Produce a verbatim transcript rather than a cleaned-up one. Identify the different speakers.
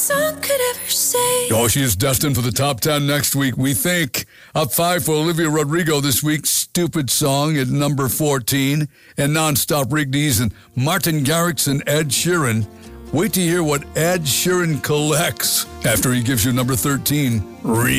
Speaker 1: song could ever say.
Speaker 2: Oh, she is destined for the top ten next week, we think. Up five for Olivia Rodrigo this week, Stupid Song at number fourteen. And Nonstop Rignies and Martin Garrix and Ed Sheeran. Wait to hear what Ed Sheeran collects after he gives you number thirteen. Re-